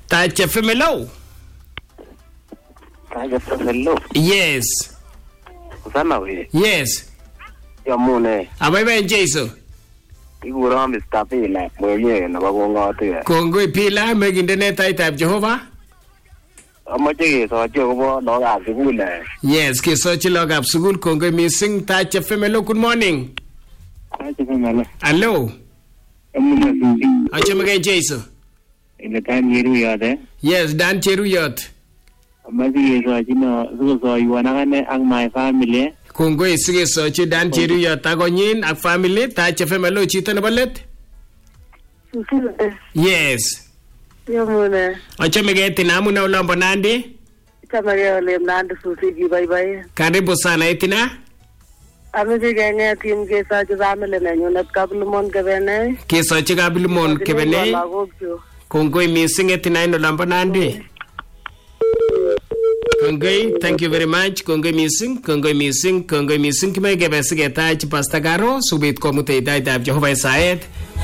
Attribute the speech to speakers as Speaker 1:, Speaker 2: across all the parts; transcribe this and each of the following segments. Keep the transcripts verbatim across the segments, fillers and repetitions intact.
Speaker 1: Touch F M, hello.
Speaker 2: Touch F M, hello.
Speaker 1: Yes.
Speaker 2: Kusema we.
Speaker 1: Yes.
Speaker 2: Yamune.
Speaker 1: Abaibai Jesu.
Speaker 2: Iguro Mister Pila mwenyewe na bagongote.
Speaker 1: Kongoi Pila megindene taitab Jehova.
Speaker 2: Amache kesochi akobo lagokab sukul.
Speaker 1: Yes, kesochi lagokab sukul. Kongoi missing. Touch F M, hello, good morning.
Speaker 2: Touch F M, hello.
Speaker 1: Hello. Achomege Jesu.
Speaker 2: Ile Dan Cheruyot.
Speaker 1: Yes, Dan Cheruyot.
Speaker 2: Amache kesochi no sikosoiwan akane ak my family.
Speaker 1: Kongoi sikesochi Dan Cheruyot akonyin ak family. Touch F M, hello, chito nebo let. Yes.
Speaker 3: Yamune.
Speaker 1: Achomege Tina amune olombo Nandi.
Speaker 3: Chamege ole Nandi Susiji bye-bye.
Speaker 1: Karibu sana Tina.
Speaker 3: Amache kengetin kesochi family nenyunet Kabilimon Kebene.
Speaker 1: Kesochi Kabilimon Kebene. Kongoi missing Tina ino olombo Nandi. Kongoi, thank you very much. Kongoi missing, kongoi missing, kongoi missing. Kime kebe siketach Pastor Garo subit komute itaitab Jehova Isaet.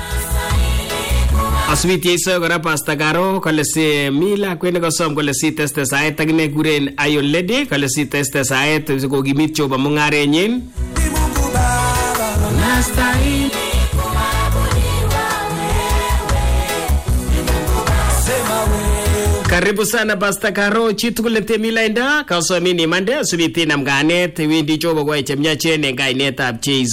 Speaker 1: Asubit yeso kora Pastor Garo kole si Mila kwene kosom kole si teste saet akine kuren Ayon Lady kole si teste saet kokimit Jehova mungarenyin. Karibu sana Pastor Garo chitugul temila inda kasomini mande asubit inam ganet wendi Jehova kwa chemyachen en kainetab Jesu.